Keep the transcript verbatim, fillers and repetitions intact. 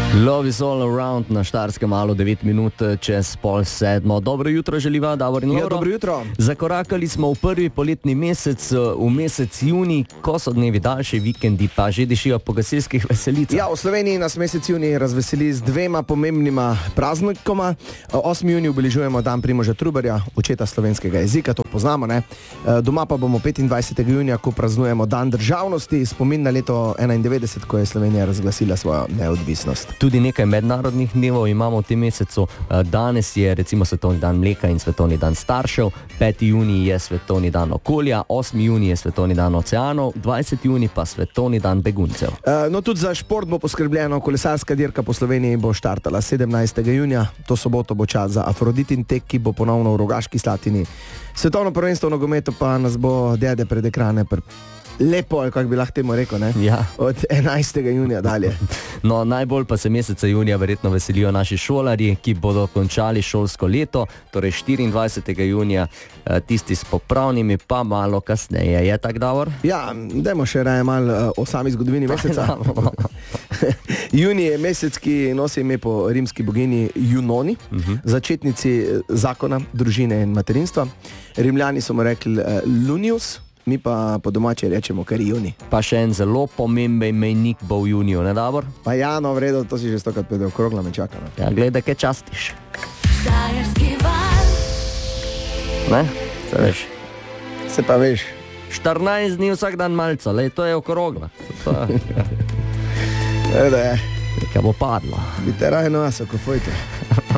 Love is all around na Štajerskem valu, devet minut čez pol sedmo. Dobro jutro želiva, Davor in Loro. Ja, dobro jutro. Zakorakali smo v prvi poletni mesec, v mesec juni, ko so dnevi daljši, vikendi pa že dišijo po gasilskih veselicah. Ja, v Sloveniji nas mesec juni razveseli z dvema pomembnima praznikoma. osmi junij obeležujemo dan Primoža Trubarja, očeta slovenskega jezika, to poznamo, ne? Doma pa bomo petindvajsetega junija, ko praznujemo dan državnosti, spomin na leto enaindevetdeset, ko je Slovenija razglasila svojo neodvisnost. Tudi nekaj mednarodnih dnevov imamo v tem mesecu. Danes je recimo svetovni dan mleka in svetovni dan staršev, peti junij je svetovni dan okolja, osmi junij je svetovni dan oceanov, dvajseti junij pa svetovni dan beguncev. No, tudi za šport bo poskrbljeno. Kolesarska dirka po Sloveniji bo štartala sedemnajstega junija. To soboto bo čas za Afroditin tek, ki bo ponovno v Rogaški Slatini. Svetovno prvenstvo v nogometu pa nas bo dede pred ekrane pr... lepo, ali kako bi lahko temu rekel, ne? Ja. Od enajstega junija dalje. No, najbolj pa se meseca junija verjetno veselijo naši šolarji, ki bodo končali šolsko leto, torej štiriindvajsetega junija, tisti s popravnimi pa malo kasneje. Je tak, Davor? Ja, dajmo še raje malo o sami zgodovini meseca. Junij je mesec, ki nosi ime po rimski bogini Junoni, uh-huh. začetnici zakona, družine in materinstva. Rimljani so mu rekli uh, Lunius, mi pa po domače rečemo kar juni. Pa še en zelo pomemben mejnik bo v juniju, ne, Davor? Pa ja, no, v redu, to si že stokrat povedal, okrogla me čaka. No. Ja, gledaj, kaj častiš. Štajerski val. Ne, se veš. Se pa veš. štirinajst dni vsak dan malca, lej, to je okrogla. Ede je. Nekaj bo padlo. Bite raje nosa, ko fojte.